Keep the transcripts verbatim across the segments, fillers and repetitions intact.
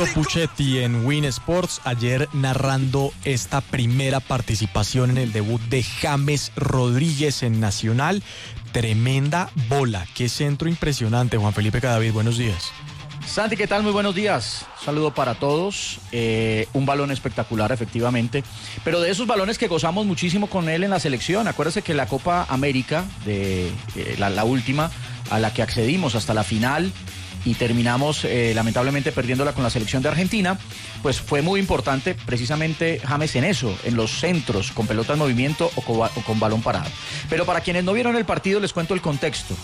Tito Puchetti en Win Sports, ayer narrando esta primera participación en el debut de James Rodríguez en Nacional. Tremenda bola, qué centro impresionante. Juan Felipe Cadavid, buenos días. Santi, ¿qué tal? Muy buenos días. Saludo para todos. Eh, un balón espectacular, efectivamente. Pero de esos balones que gozamos muchísimo con él en la selección. Acuérdese que la Copa América, de eh, la, la última, a la que accedimos hasta la final y terminamos eh, lamentablemente perdiéndola con la selección de Argentina, pues fue muy importante precisamente James en eso, en los centros, con pelota en movimiento o con, o con balón parado. Pero para quienes no vieron el partido, les cuento el contexto.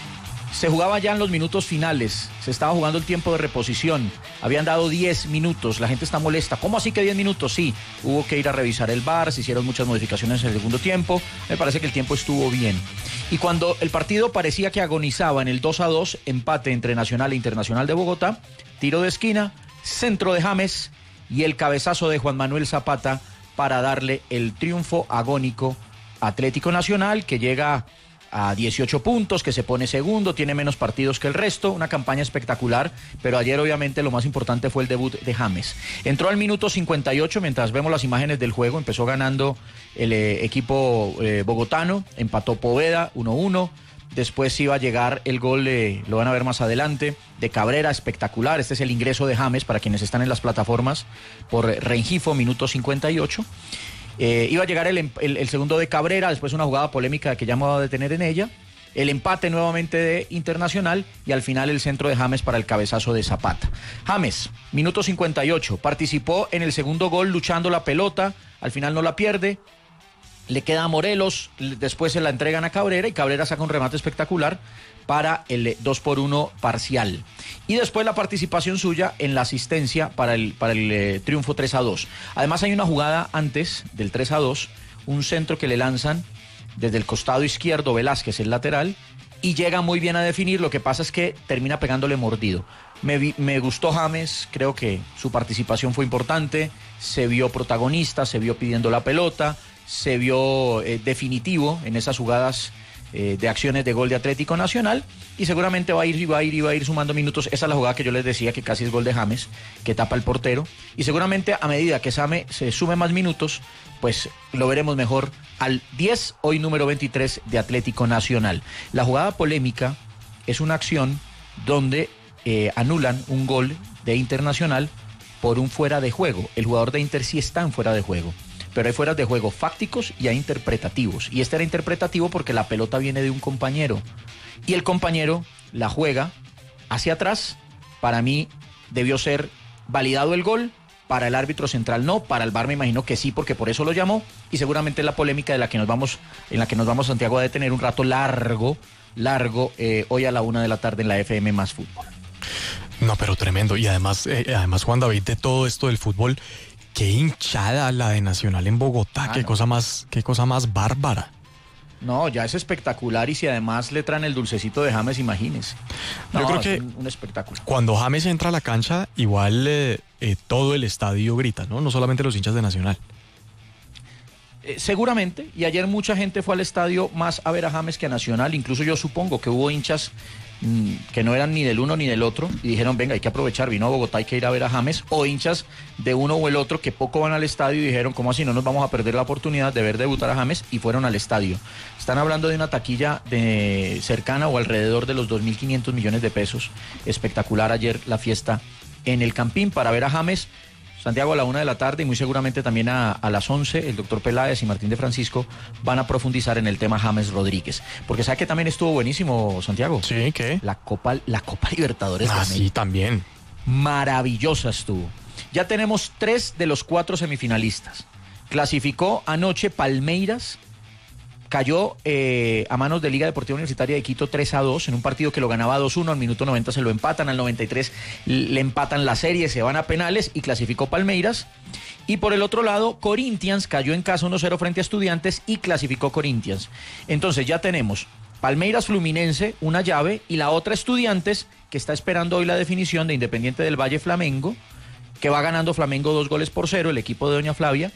Se jugaba ya en los minutos finales, se estaba jugando el tiempo de reposición, habían dado diez minutos, la gente está molesta. ¿Cómo así que diez minutos? Sí, hubo que ir a revisar el V A R, se hicieron muchas modificaciones en el segundo tiempo, me parece que el tiempo estuvo bien. Y cuando el partido parecía que agonizaba en el dos a dos, empate entre Nacional e Internacional de Bogotá, tiro de esquina, centro de James y el cabezazo de Juan Manuel Zapata para darle el triunfo agónico a Atlético Nacional, que llega a dieciocho puntos, que se pone segundo, tiene menos partidos que el resto, una campaña espectacular, pero ayer obviamente lo más importante fue el debut de James. Entró al minuto cincuenta y ocho, mientras vemos las imágenes del juego, empezó ganando el eh, equipo eh, bogotano, empató Poveda uno uno, después iba a llegar el gol, eh, lo van a ver más adelante, de Cabrera, espectacular. Este es el ingreso de James para quienes están en las plataformas por Rengifo, minuto cincuenta y ocho. Eh, iba a llegar el, el, el segundo de Cabrera, después una jugada polémica que ya me voy a detener en ella, el empate nuevamente de Internacional y al final el centro de James para el cabezazo de Zapata. James, minuto cincuenta y ocho, participó en el segundo gol luchando la pelota, al final no la pierde, le queda a Morelos, después se la entregan a Cabrera y Cabrera saca un remate espectacular para el dos por uno parcial. Y después la participación suya en la asistencia para el, para el eh, triunfo tres a dos. Además hay una jugada antes del tres a dos, un centro que le lanzan desde el costado izquierdo, Velázquez, el lateral, y llega muy bien a definir. Lo que pasa es que termina pegándole mordido. Me, vi, me gustó James, creo que su participación fue importante, se vio protagonista, se vio pidiendo la pelota, se vio eh, definitivo en esas jugadas eh, de acciones de gol de Atlético Nacional, y seguramente va a ir y va a ir y va a ir sumando minutos. Esa es la jugada que yo les decía que casi es gol de James, que tapa el portero, y seguramente a medida que Same se sume más minutos, pues lo veremos mejor al diez, hoy número veintitrés de Atlético Nacional. La jugada polémica es una acción donde eh, anulan un gol de Internacional por un fuera de juego. El jugador de Inter sí está en fuera de juego, pero hay fueras de juego fácticos y hay interpretativos. Y este era interpretativo porque la pelota viene de un compañero. Y el compañero la juega hacia atrás. Para mí debió ser validado el gol. Para el árbitro central no. Para el V A R me imagino que sí, porque por eso lo llamó. Y seguramente es la polémica de la que nos vamos, en la que nos vamos, Santiago, a detener un rato largo, largo, eh, hoy a la una de la tarde en la F M Más Fútbol. No, pero tremendo. Y además, eh, además Juan David, de todo esto del fútbol, qué hinchada la de Nacional en Bogotá, ah, qué no. cosa más, qué cosa más bárbara. No, ya es espectacular, y si además le traen el dulcecito de James, imagínese. No, yo creo que un, un espectáculo. Cuando James entra a la cancha, igual eh, eh, todo el estadio grita, ¿no? No solamente los hinchas de Nacional. Eh, seguramente, y ayer mucha gente fue al estadio más a ver a James que a Nacional. Incluso yo supongo que hubo hinchas que no eran ni del uno ni del otro y dijeron, venga, hay que aprovechar, vino a Bogotá, hay que ir a ver a James, o hinchas de uno o el otro que poco van al estadio y dijeron, ¿cómo así no nos vamos a perder la oportunidad de ver debutar a James? Y fueron al estadio. Están hablando de una taquilla de cercana o alrededor de los dos mil quinientos millones de pesos. Espectacular ayer la fiesta en el Campín para ver a James. Santiago, a la una de la tarde, y muy seguramente también a, a las once, el doctor Peláez y Martín de Francisco van a profundizar en el tema James Rodríguez. Porque sabe que también estuvo buenísimo, Santiago. Sí, ¿qué? La Copa, la Copa Libertadores. Ah, sí, también. Maravillosa estuvo. Ya tenemos tres de los cuatro semifinalistas. Clasificó anoche Palmeiras, cayó eh, a manos de Liga Deportiva Universitaria de Quito tres a dos en un partido que lo ganaba dos uno, al minuto noventa se lo empatan, al noventa y tres le empatan la serie, se van a penales y clasificó Palmeiras. Y por el otro lado, Corinthians cayó en casa uno cero frente a Estudiantes y clasificó Corinthians. Entonces ya tenemos Palmeiras Fluminense, una llave, y la otra Estudiantes, que está esperando hoy la definición de Independiente del Valle Flamengo, que va ganando Flamengo dos goles por cero, el equipo de Doña Flavia.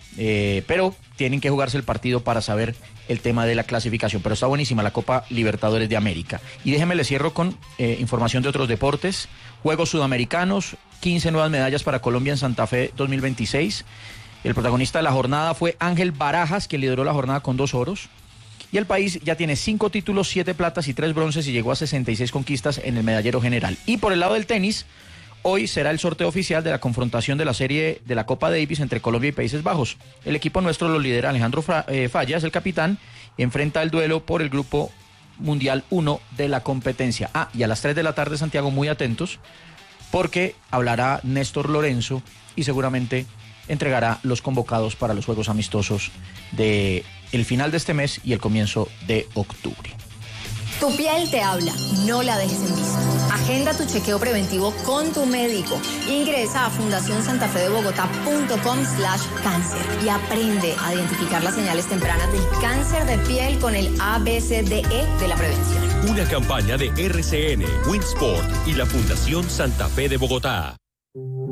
eh, pero tienen que jugarse el partido para saber el tema de la clasificación. Pero está buenísima la Copa Libertadores de América. Y déjeme le cierro con eh, información de otros deportes. Juegos Sudamericanos, quince nuevas medallas para Colombia en Santa Fe dos mil veintiséis. El protagonista de la jornada fue Ángel Barajas, quien lideró la jornada con dos oros. Y el país ya tiene cinco títulos, siete platas y tres bronces y llegó a sesenta y seis conquistas en el medallero general. Y por el lado del tenis, hoy será el sorteo oficial de la confrontación de la serie de la Copa Davis entre Colombia y Países Bajos. El equipo nuestro lo lidera Alejandro Fra- eh, Fallas, el capitán, y enfrenta el duelo por el grupo Mundial uno de la competencia. Ah, y a las tres de la tarde, Santiago, muy atentos, porque hablará Néstor Lorenzo y seguramente entregará los convocados para los juegos amistosos de el final de este mes y el comienzo de octubre. Tu piel te habla, no la dejes en visto. Agenda tu chequeo preventivo con tu médico. Ingresa a fundación santa fe de bogotá punto com slash cáncer y aprende a identificar las señales tempranas del cáncer de piel con el A B C D E de la prevención. Una campaña de R C N, Winsport y la Fundación Santa Fe de Bogotá.